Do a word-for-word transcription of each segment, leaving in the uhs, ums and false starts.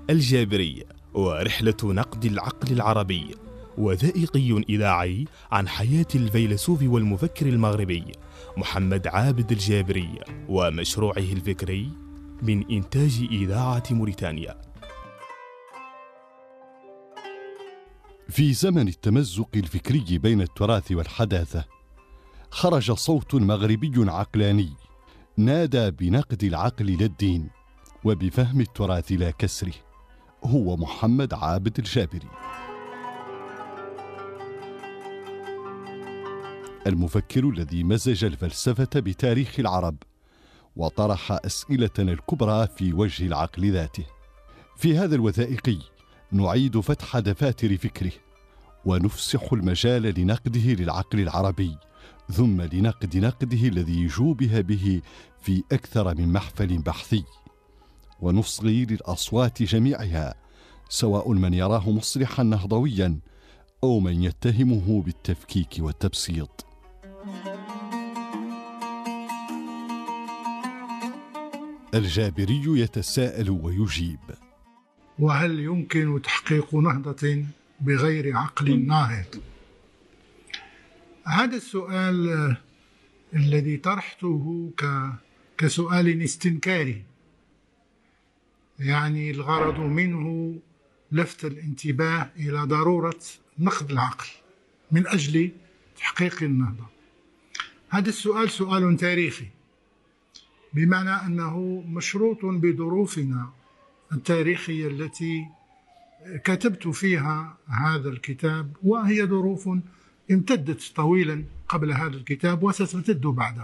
الجابري ورحلة نقد العقل العربي، وثائقي إذاعي عن حياة الفيلسوف والمفكر المغربي محمد عابد الجابري ومشروعه الفكري من إنتاج إذاعة موريتانيا. في زمن التمزق الفكري بين التراث والحداثة، خرج صوت مغربي عقلاني نادى بنقد العقل لا الدين وبفهم التراث لا كسره، هو محمد عابد الجابري. المفكر الذي مزج الفلسفة بتاريخ العرب وطرح أسئلتنا الكبرى في وجه العقل ذاته. في هذا الوثائقي نعيد فتح دفاتر فكره ونفسح المجال لنقده للعقل العربي، ثم لنقد نقده الذي جوبه به في أكثر من محفل بحثي، ونصغي للأصوات جميعها، سواء من يراه مصلحا نهضويا أو من يتهمه بالتفكيك والتبسيط. الجابري يتساءل ويجيب: وهل يمكن تحقيق نهضة بغير عقل ناهض؟ هذا السؤال الذي طرحته كسؤال استنكاري، يعني الغرض منه لفت الانتباه إلى ضرورة نقد العقل من أجل تحقيق النهضة. هذا السؤال سؤال تاريخي، بمعنى أنه مشروط بظروفنا التاريخية التي كتبت فيها هذا الكتاب، وهي ظروف امتدت طويلا قبل هذا الكتاب وستمتد بعده.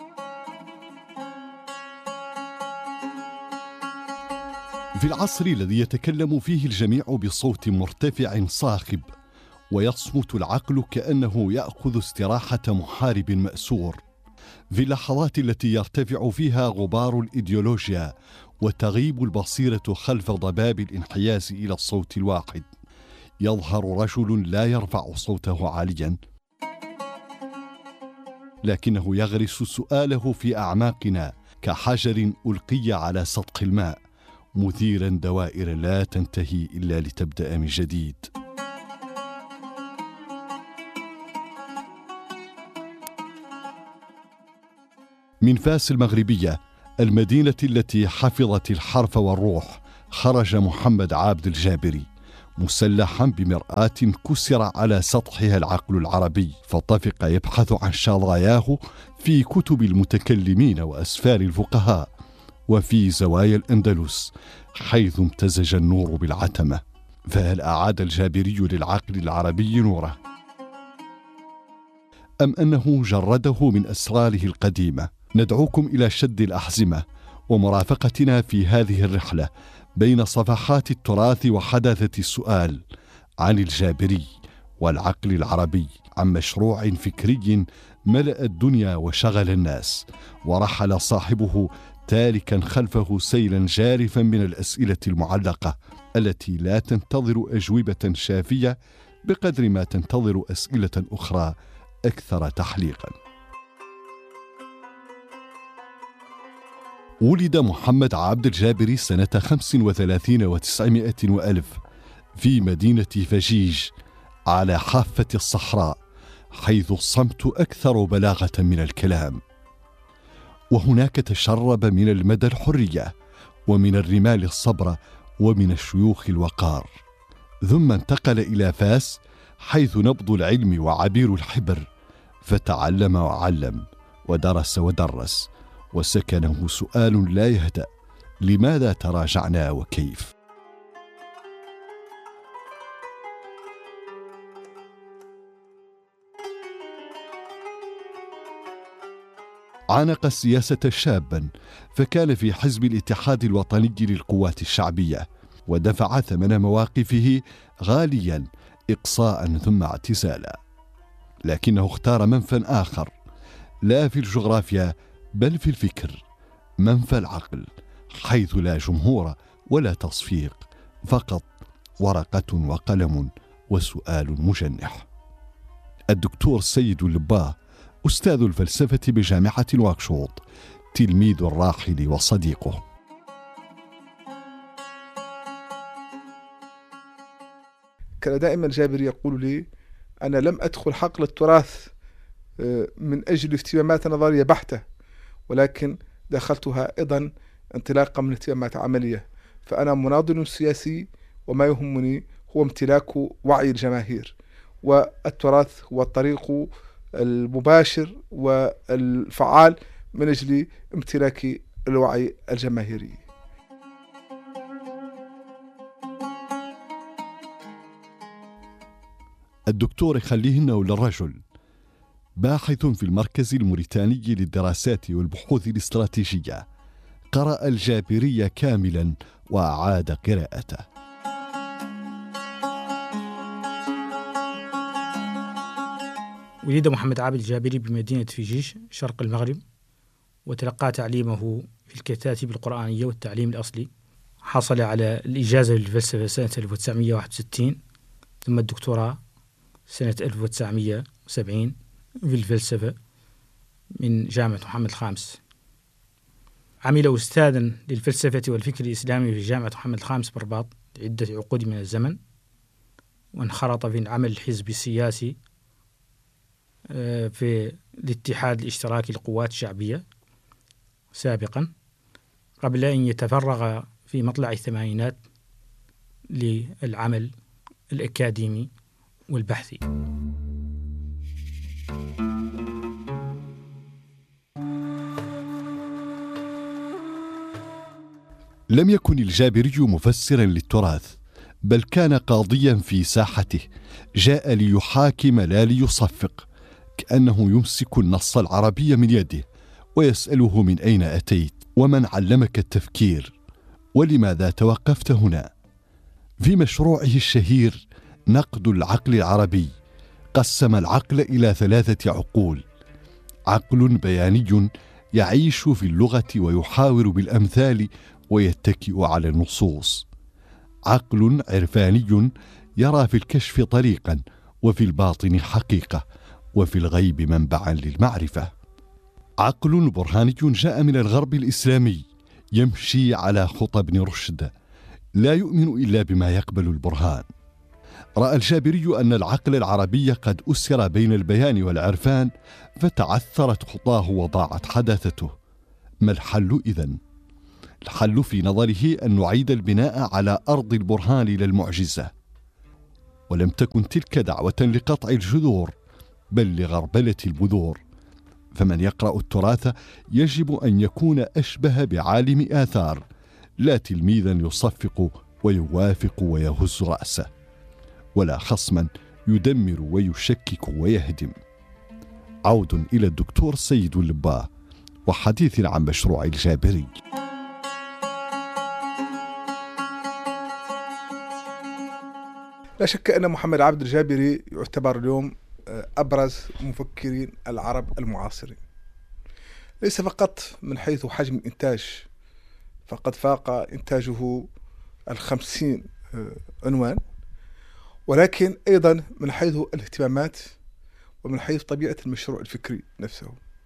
في العصر الذي يتكلم فيه الجميع بصوت مرتفع صاخب ويصمت العقل كأنه يأخذ استراحة محارب مأسور، في اللحظات التي يرتفع فيها غبار الإيديولوجيا وتغيب البصيرة خلف ضباب الانحياز إلى الصوت الواحد، يظهر رجل لا يرفع صوته عاليا، لكنه يغرس سؤاله في أعماقنا كحجر ألقي على سطح الماء، مثيرا دوائر لا تنتهي إلا لتبدأ من جديد. من فاس المغربية، المدينة التي حفظت الحرف والروح، خرج محمد عابد الجابري مسلحا بمرآة كسر على سطحها العقل العربي، فطفق يبحث عن شظاياه في كتب المتكلمين وأسفار الفقهاء وفي زوايا الأندلس حيث امتزج النور بالعتمة. فهل أعاد الجابري للعقل العربي نوره، أم أنه جرده من أسراره القديمة؟ ندعوكم إلى شد الأحزمة ومرافقتنا في هذه الرحلة بين صفحات التراث وحداثة السؤال عن الجابري والعقل العربي، عن مشروع فكري ملأ الدنيا وشغل الناس، ورحل صاحبه تاركا خلفه سيلا جارفا من الأسئلة المعلقة التي لا تنتظر أجوبة شافية بقدر ما تنتظر أسئلة أخرى أكثر تحليقا. ولد محمد عابد الجابري سنة خمس وثلاثين وتسعمائة وألف في مدينة فجيج على حافة الصحراء، حيث الصمت أكثر بلاغة من الكلام، وهناك تشرب من المدى الحرية ومن الرمال الصبر ومن الشيوخ الوقار، ثم انتقل إلى فاس حيث نبض العلم وعبير الحبر، فتعلم وعلم ودرس ودرس، وسكنه سؤال لا يهدأ: لماذا تراجعنا وكيف؟ عانق السياسة شابا، فكان في حزب الاتحاد الوطني للقوات الشعبية، ودفع ثمن مواقفه غاليا، إقصاء ثم اعتزالا، لكنه اختار منفى آخر، لا في الجغرافيا بل في الفكر، منفى العقل، حيث لا جمهور ولا تصفيق، فقط ورقة وقلم وسؤال مجنح. الدكتور سيد اللباه أستاذ الفلسفة بجامعة نواكشوط، تلميذ الراحل وصديقه. كان دائما الجابري يقول لي: أنا لم أدخل حقل التراث من أجل اهتمامات نظرية بحتة، ولكن دخلتها أيضا انطلاقا من اهتمامات عملية. فأنا مناضل سياسي، وما يهمني هو امتلاك وعي الجماهير، والتراث هو الطريق المباشر والفعال من أجل امتلاك الوعي الجماهيري. الدكتور خليهن للرجل باحث في المركز الموريتاني للدراسات والبحوث الاستراتيجية، قرأ الجابري كاملا وأعاد قراءته. ولد محمد عابد الجابري بمدينة فيجيش شرق المغرب، وتلقى تعليمه في الكتاتب القرآنية والتعليم الأصلي. حصل على الإجازة بالفلسفة سنة ألف وتسعمائة وواحد وستين، ثم الدكتوراه سنة ألف وتسعمائة وسبعين في الفلسفة من جامعة محمد الخامس. عمل أستاذا للفلسفة والفكر الإسلامي في جامعة محمد الخامس بالرباط لعدة عقود من الزمن، وانخرط في العمل الحزبي السياسي في الاتحاد الاشتراكي للقوات الشعبية سابقا، قبل أن يتفرغ في مطلع الثمانينات للعمل الأكاديمي والبحثي. لم يكن الجابري مفسرا للتراث، بل كان قاضيا في ساحته، جاء ليحاكم لا ليصفق، كأنه يمسك النص العربي من يده ويسأله: من أين أتيت؟ ومن علمك التفكير؟ ولماذا توقفت هنا؟ في مشروعه الشهير نقد العقل العربي قسم العقل إلى ثلاثة عقول: عقل بياني يعيش في اللغة ويحاور بالأمثال ويتكئ على النصوص، عقل عرفاني يرى في الكشف طريقا وفي الباطن حقيقة وفي الغيب منبعا للمعرفة، عقل برهاني جاء من الغرب الإسلامي يمشي على خطى ابن رشد، لا يؤمن إلا بما يقبل البرهان. رأى الجابري أن العقل العربي قد أسر بين البيان والعرفان، فتعثرت خطاه وضاعت حداثته. ما الحل إذن؟ الحل في نظره أن نعيد البناء على أرض البرهان للمعجزة، ولم تكن تلك دعوة لقطع الجذور بل لغربلة البذور. فمن يقرأ التراث يجب أن يكون أشبه بعالم آثار، لا تلميذا يصفق ويوافق ويهز رأسه، ولا خصما يدمر ويشكك ويهدم. عود إلى الدكتور سيد اللباه وحديث عن مشروع الجابري. لا شك أن محمد عابد الجابري يعتبر اليوم أبرز مفكرين العرب المعاصرين، ليس فقط من حيث حجم الإنتاج، فقد فاق إنتاجه الخمسين عنوان، ولكن أيضا من حيث الاهتمامات ومن حيث طبيعة المشروع الفكري نفسه.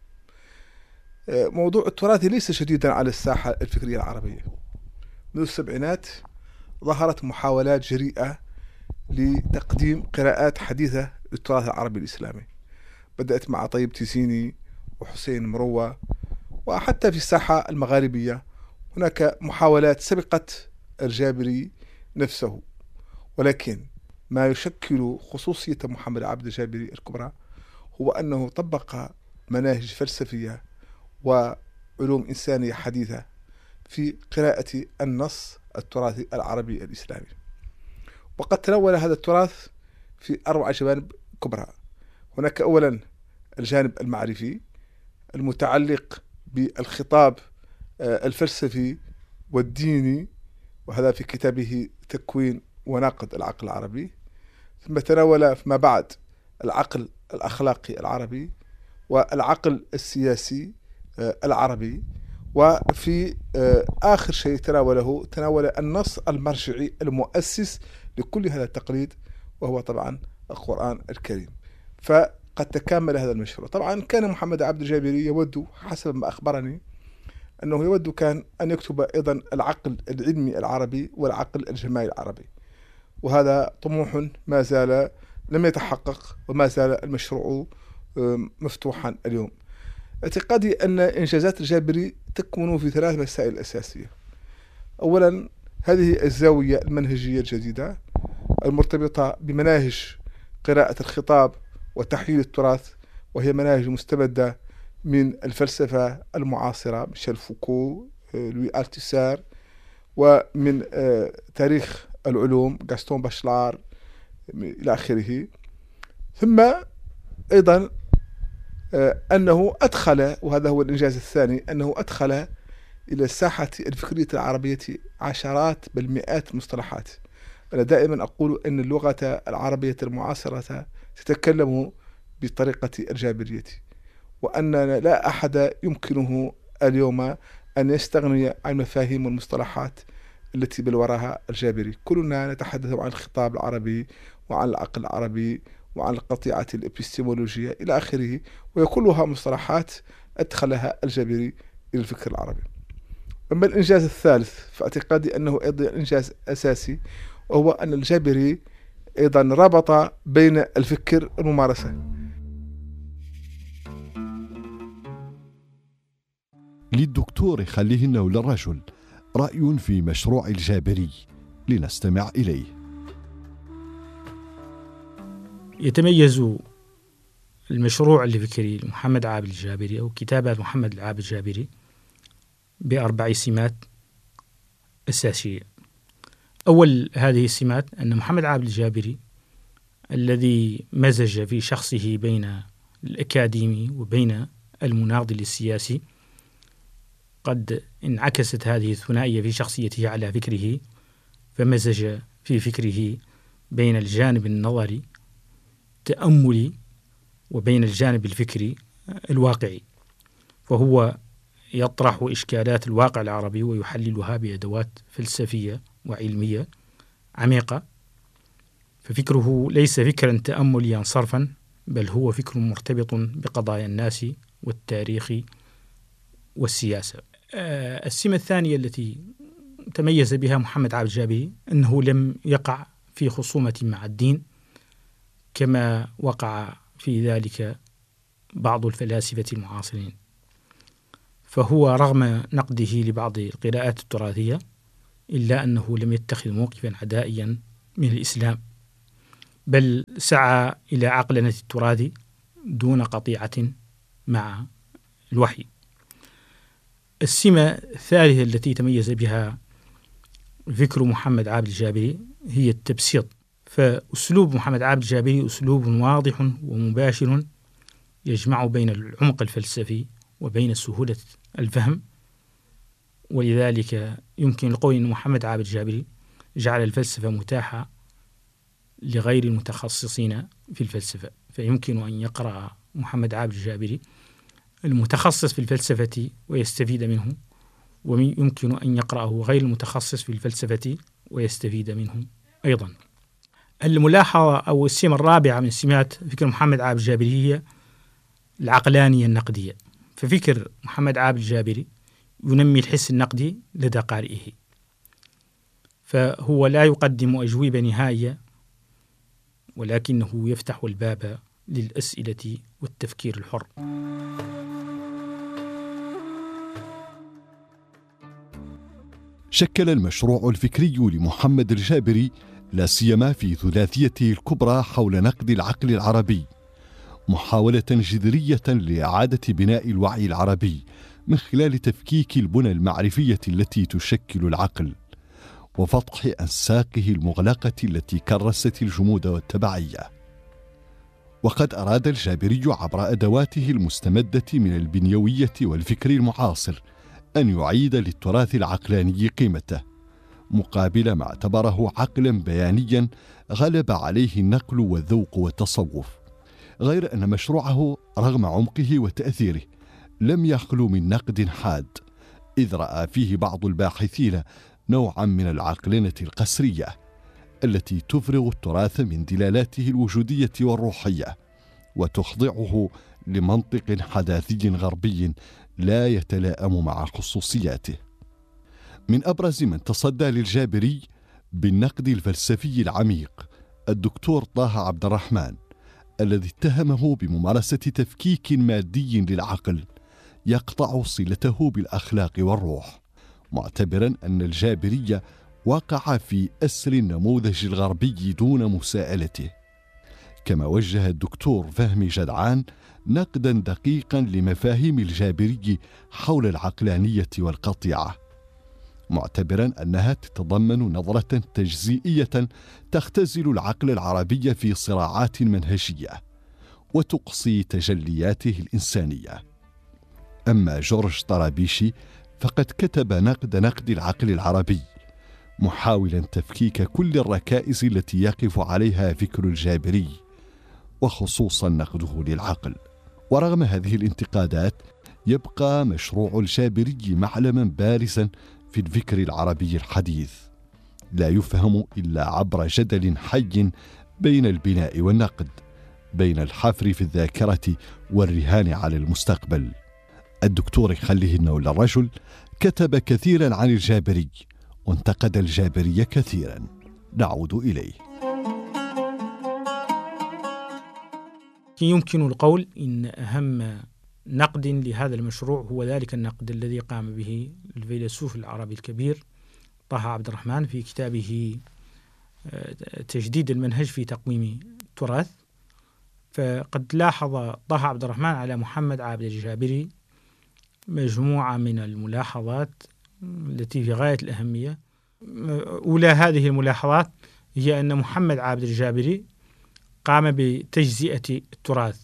موضوع التراث ليس جديدا على الساحة الفكرية العربية. منذ السبعينات ظهرت محاولات جريئة لتقديم قراءات حديثة للتراث العربي الإسلامي، بدأت مع طيب تيسيني وحسين مروة، وحتى في الساحة المغاربية هناك محاولات سبقت الجابري نفسه. ولكن ما يشكل خصوصية محمد عابد الجابري الكبرى هو أنه طبق مناهج فلسفية وعلوم إنسانية حديثة في قراءة النص التراثي العربي الإسلامي، وقد تناول هذا التراث في أربع جوانب كبرى. هناك أولا الجانب المعرفي المتعلق بالخطاب الفلسفي والديني، وهذا في كتابه تكوين ونقد العقل العربي. ثم تناول فيما بعد العقل الأخلاقي العربي والعقل السياسي العربي، وفي آخر شيء تناوله تناول النص المرجعي المؤسس لكل هذا التقليد، وهو طبعا القرآن الكريم. فقد تكامل هذا المشروع. طبعا كان محمد عابد الجابري يود، حسب ما أخبرني، أنه يود كان أن يكتب أيضا العقل العلمي العربي والعقل الجمالي العربي، وهذا طموح ما زال لم يتحقق وما زال المشروع مفتوحا اليوم. اعتقادي أن إنجازات الجابري تكمن في ثلاث مسائل أساسية. أولا، هذه الزاوية المنهجية الجديدة المرتبطة بمناهج قراءة الخطاب وتحليل التراث، وهي مناهج مستمدة من الفلسفة المعاصرة ميشيل فوكو، لوي ألتوسار، ومن تاريخ العلوم غاستون باشلار إلى آخره. ثم أيضا أنه أدخل، وهذا هو الإنجاز الثاني، أنه أدخل إلى الساحة الفكرية العربية عشرات بل مئات المصطلحات. أنا دائما أقول أن اللغة العربية المعاصرة تتكلم بطريقة الجابرية، وأن لا أحد يمكنه اليوم أن يستغني عن مفاهيم والمصطلحات التي بالوراها الجابري. كلنا نتحدث عن الخطاب العربي وعن العقل العربي وعن القطيعة الإبستيمولوجية إلى آخره، وهي كلها مصطلحات أدخلها الجابري إلى الفكر العربي. أما الإنجاز الثالث فاعتقادي أنه أيضا إنجاز أساسي، وهو أن الجابري أيضا ربط بين الفكر والممارسة. للدكتور خليهن وللرجل رأي في مشروع الجابري، لنستمع إليه. يتميز المشروع الفكري لمحمد عابد الجابري أو كتابات محمد عابد الجابري بأربع سمات أساسية. أول هذه السمات أن محمد عابد الجابري الذي مزج في شخصه بين الأكاديمي وبين المناضل السياسي، قد انعكست هذه الثنائية في شخصيته على فكره، فمزج في فكره بين الجانب النظري التأملي وبين الجانب الفكري الواقعي، فهو يطرح إشكالات الواقع العربي ويحللها بأدوات فلسفية وعلمية عميقة. ففكره ليس فكرا تأمليا صرفا، بل هو فكر مرتبط بقضايا الناس والتاريخ والسياسة. السمة الثانية التي تميز بها محمد عابد الجابري أنه لم يقع في خصومة مع الدين كما وقع في ذلك بعض الفلاسفة المعاصرين، فهو رغم نقده لبعض القراءات التراثية إلا أنه لم يتخذ موقفا عدائيا من الإسلام، بل سعى إلى عقلنة التراث دون قطيعة مع الوحي. السمة الثالثة التي تميز بها فكر محمد عابد الجابري هي التبسيط، فأسلوب محمد عابد الجابري أسلوب واضح ومباشر يجمع بين العمق الفلسفي وبين سهولة الفهم، ولذلك يمكن القول أن محمد عابد الجابري جعل الفلسفة متاحة لغير المتخصصين في الفلسفة، فيمكن أن يقرأ محمد عابد الجابري المتخصص في الفلسفة ويستفيد منه، ويمكن أن يقرأه غير المتخصص في الفلسفة ويستفيد منه أيضا. الملاحظة أو السمة الرابعة من سمات فكر محمد عابد الجابري هي العقلانية النقدية، ففكر محمد عابد الجابري ينمي الحس النقدي لدى قارئه، فهو لا يقدم أجوبة نهائية، ولكنه يفتح الباب للأسئلة والتفكير الحر. شكل المشروع الفكري لمحمد الجابري لا سيما في ثلاثيته الكبرى حول نقد العقل العربي محاولة جذرية لإعادة بناء الوعي العربي من خلال تفكيك البنى المعرفية التي تشكل العقل وفتح أنساقه المغلقة التي كرست الجمود والتبعية. وقد أراد الجابري عبر أدواته المستمدة من البنيوية والفكر المعاصر أن يعيد للتراث العقلاني قيمته مقابل ما اعتبره عقلا بيانيا غلب عليه النقل والذوق والتصوف، غير أن مشروعه رغم عمقه وتأثيره لم يخلو من نقد حاد، إذ رأى فيه بعض الباحثين نوعا من العقلنة القسرية التي تفرغ التراث من دلالاته الوجودية والروحية وتخضعه لمنطق حداثي غربي لا يتلائم مع خصوصياته. من أبرز من تصدى للجابري بالنقد الفلسفي العميق الدكتور طه عبد الرحمن، الذي اتهمه بممارسة تفكيك مادي للعقل يقطع صلته بالأخلاق والروح، معتبرا أن الجابرية وقع في أسر النموذج الغربي دون مساءلته. كما وجه الدكتور فهمي جدعان نقدا دقيقا لمفاهيم الجابري حول العقلانية والقطيعة، معتبرا أنها تتضمن نظرة تجزئية تختزل العقل العربي في صراعات منهجية وتقصي تجلياته الإنسانية. أما جورج طرابيشي فقد كتب نقد نقد العقل العربي، محاولا تفكيك كل الركائز التي يقف عليها فكر الجابري، وخصوصا نقده للعقل. ورغم هذه الانتقادات يبقى مشروع الجابري معلما بارزا في الفكر العربي الحديث، لا يفهم إلا عبر جدل حي بين البناء والنقد، بين الحفر في الذاكرة والرهان على المستقبل. الدكتور خليه النول الرجل كتب كثيرا عن الجابري وانتقد الجابري كثيرا، نعود إليه. يمكن القول إن أهم نقد لهذا المشروع هو ذلك النقد الذي قام به الفيلسوف العربي الكبير طه عبد الرحمن في كتابه تجديد المنهج في تقويم التراث. فقد لاحظ طه عبد الرحمن على محمد عابد الجابري مجموعة من الملاحظات التي في غاية الأهمية. أولى هذه الملاحظات هي أن محمد عابد الجابري قام بتجزئة التراث،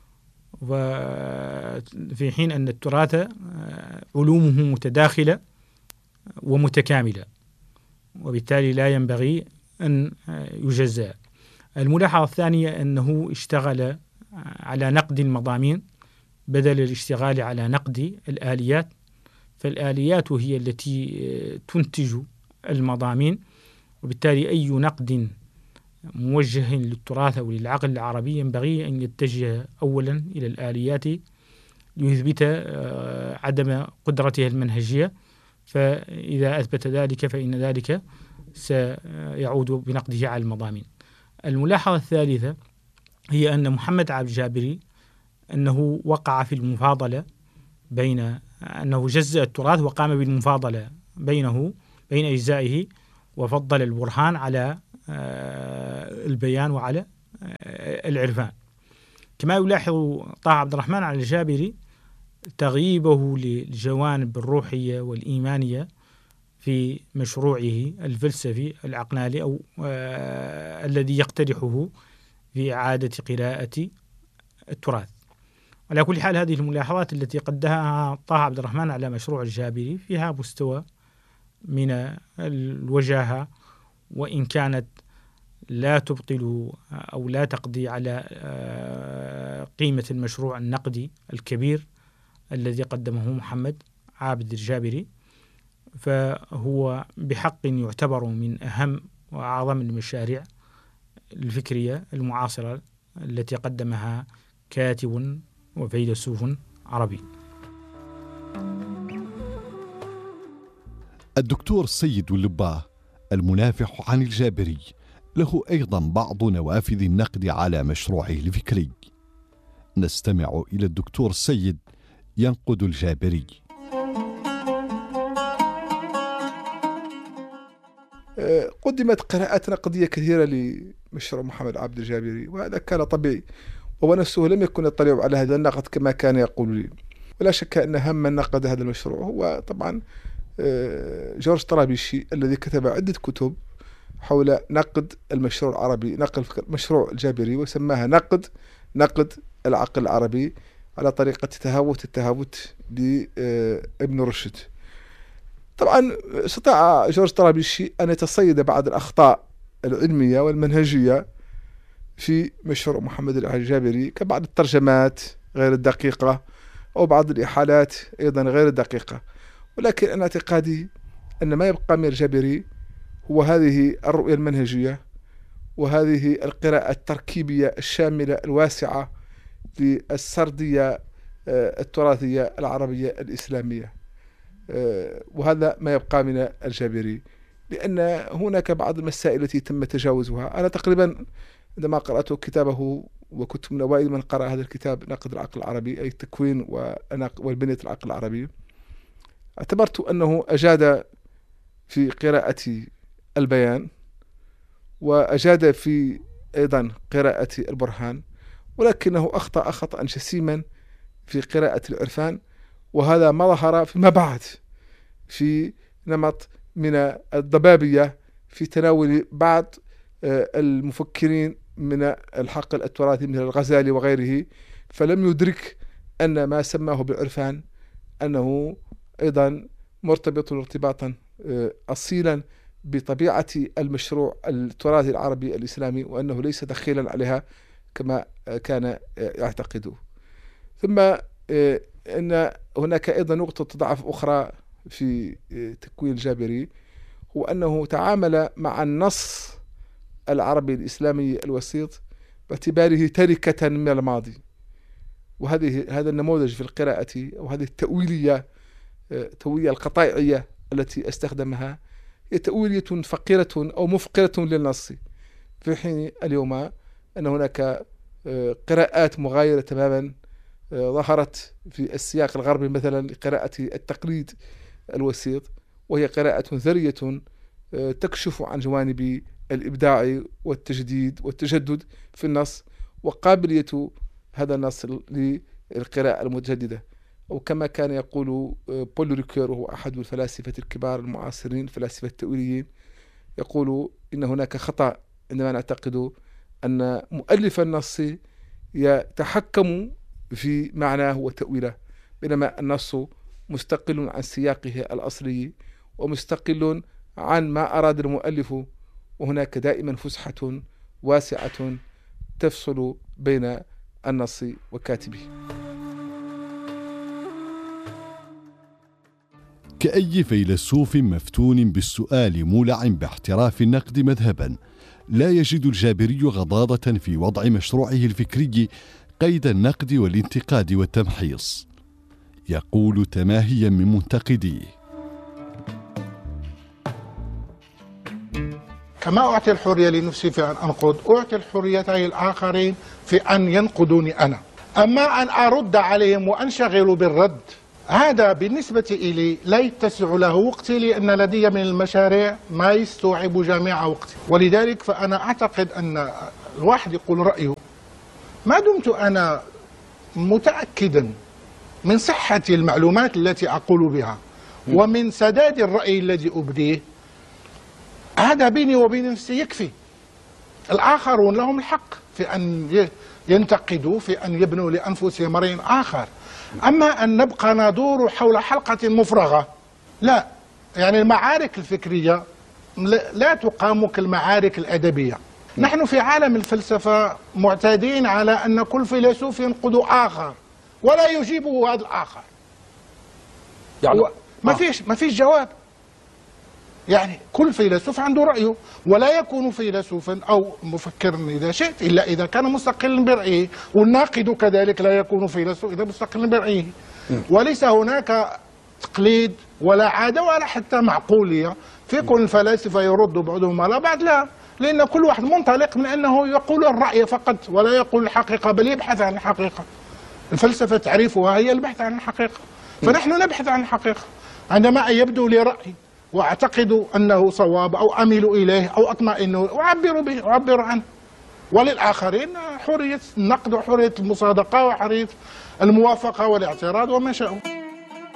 وفي حين أن التراث علومه متداخلة ومتكاملة، وبالتالي لا ينبغي أن يجزأ. الملاحظة الثانية أنه اشتغل على نقد المضامين بدل الاشتغال على نقد الآليات، فالآليات هي التي تنتج المضامين، وبالتالي أي نقد موجه للتراث أو للعقل العربي ينبغي أن يتجه أولا إلى الآليات ليثبت عدم قدرته المنهجية، فإذا أثبت ذلك فإن ذلك سيعود بنقده على المضامين. الملاحظة الثالثة هي أن محمد عابد الجابري أنه وقع في المفاضلة بين أنه جزأ التراث وقام بالمفاضلة بينه بين أجزائه، وفضل البرهان على البيان وعلى العرفان. كما يلاحظ طه عبد الرحمن على الجابري تغييبه للجوانب الروحية والإيمانية في مشروعه الفلسفي العقلاني أو آه الذي يقترحه في إعادة قراءة التراث. على كل حال هذه الملاحظات التي قدمها طه عبد الرحمن على مشروع الجابري فيها مستوى من الوجاهة، وإن كانت لا تبطل أو لا تقضي على آه قيمة المشروع النقدي الكبير الذي قدمه محمد عابد الجابري، فهو بحق يعتبر من أهم وأعظم المشاريع الفكرية المعاصرة التي قدمها كاتب وفيلسوف عربي. الدكتور سيد اللباه المنافح عن الجابري له أيضا بعض نوافذ النقد على مشروعه الفكري. نستمع إلى الدكتور سيد ينقد الجابري. قدمت قراءات نقدية كثيرة لمشروع محمد عابد الجابري، وهذا كان طبيعي، وهو نفسه لم يكن يطلع على هذا النقد كما كان يقول لي. ولا شك أن أهم من نقد هذا المشروع هو طبعا جورج طرابيشي الذي كتب عدة كتب حول نقد المشروع العربي، نقد مشروع الجابري، وسماها نقد نقد العقل العربي على طريقة تهاوت التهاوت لابن رشد. طبعا استطاع جورج طرابيشي أن يتصيد بعض الأخطاء العلمية والمنهجية في مشروع محمد الجابري، كبعض الترجمات غير الدقيقة أو بعض الإحالات أيضا غير الدقيقة، ولكن أنا اعتقادي أن ما يبقى من الجابري هو هذه الرؤية المنهجية وهذه القراءة التركيبية الشاملة الواسعة للسردية التراثية العربية الإسلامية، وهذا ما يبقى من الجابري. لأن هناك بعض المسائل التي تم تجاوزها. أنا تقريبا عندما قرأت كتابه وكنت من أوائل من قرأ هذا الكتاب نقد العقل العربي، أي تكوين والبنية العقل العربي، اعتبرت أنه أجاد في قراءة البيان وأجاد في أيضا قراءة البرهان، ولكنه أخطأ خطأ جسيما في قراءة العرفان، وهذا ما ظهر فيما بعد في نمط من الضبابية في تناول بعض المفكرين من الحقل التراثي مثل الغزالي وغيره، فلم يدرك أن ما سماه بالعرفان أنه أيضا مرتبط ارتباطا أصيلا بطبيعة المشروع التراثي العربي الإسلامي، وأنه ليس دخيلا عليها كما كان يعتقد. ثم أن هناك أيضا نقطة ضعف أخرى في تكوين الجابري، هو أنه تعامل مع النص العربي الإسلامي الوسيط باعتباره تركة من الماضي، وهذه هذا النموذج في القراءة أو هذه التأويلية التأويلية القطاعية التي استخدمها هي تأويلية فقيرة أو مفقرة للنص، في حين اليوم أن هناك قراءات مغايرة تماما ظهرت في السياق الغربي مثلا لقراءة التقليد الوسيط، وهي قراءة ذرية تكشف عن جوانب الإبداع والتجديد والتجدد في النص وقابلية هذا النص للقراءة المتجددة. أو كما كان يقول بول ريكير، وهو أحد الفلاسفة الكبار المعاصرين الفلاسفة التأويليين، يقول إن هناك خطأ عندما نعتقد أن مؤلف النص يتحكم في معناه وتأويله، بينما النص مستقل عن سياقه الأصلي ومستقل عن ما أراد المؤلف، وهناك دائما فسحة واسعة تفصل بين النص وكاتبه. كأي فيلسوف مفتون بالسؤال مولع باحتراف النقد مذهبا، لا يجد الجابري غضاضة في وضع مشروعه الفكري قيد النقد والانتقاد والتمحيص. يقول تماهيا من منتقديه: كما أعطي الحرية لنفسي في أن أنقد، أعطي الحرية للآخرين في أن ينقدوني أنا. أما أن أرد عليهم وأنشغل بالرد، هذا بالنسبة إلي لا يتسع له وقتي، لأن لدي من المشاريع ما يستوعب جميع وقتي. ولذلك فأنا أعتقد أن الواحد يقول رأيه ما دمت أنا متأكدا من صحة المعلومات التي أقول بها ومن سداد الرأي الذي أبديه، هذا بيني وبين نفسي يكفي. الآخرون لهم الحق في أن ينتقدوا، في أن يبنوا لأنفسهم رأي آخر. أما أن نبقى ندور حول حلقة مفرغة، لا. يعني المعارك الفكرية لا تقام كالمعارك الأدبية. نحن في عالم الفلسفة معتادين على أن كل فيلسوف ينقد آخر ولا يجيبه هذا الآخر، يعني ما فيش ما فيش جواب. يعني كل فيلسوف عنده رأيه، ولا يكون فيلسوفا أو مفكرا إذا شئت إلا إذا كان مستقلا برأيه، والناقد كذلك لا يكون فيلسوف إذا مستقلا برأيه. وليس هناك تقليد ولا عادة ولا حتى معقولية في كل الفلاسفة يرد بعضهم على بعض، لا، لأن كل واحد منطلق من أنه يقول الرأي فقط ولا يقول الحقيقة، بل يبحث عن الحقيقة. الفلسفة تعريفها هي البحث عن الحقيقة، فنحن نبحث عن الحقيقة. عندما يبدو لي رأي وأعتقد أنه صواب أو أميل إليه أو أطمئن أعبر به أعبر عنه، وللآخرين حرية النقد وحرية المصادقة وحرية الموافقة والاعتراض وما شاءوا.